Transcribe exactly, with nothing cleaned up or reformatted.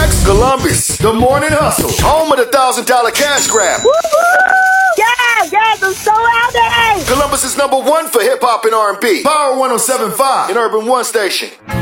next, Columbus, the morning hustle, home of the thousand dollar cash grab. Woo-hoo! Yeah, yes, I'm so happy. Columbus is number one for hip hop and R and B. Power one oh seven point five and Urban One Station.